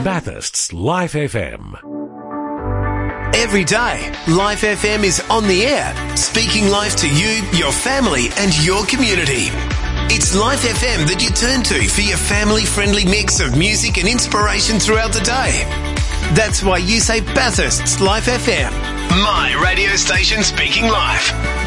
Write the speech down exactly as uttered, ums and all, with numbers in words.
Bathurst's Life F M. Every day, Life F M is on the air, speaking life to you, your family and your community. It's Life F M that you turn to for your family-friendly mix of music and inspiration throughout the day. That's why you say Bathurst's Life F M. My radio station speaking life.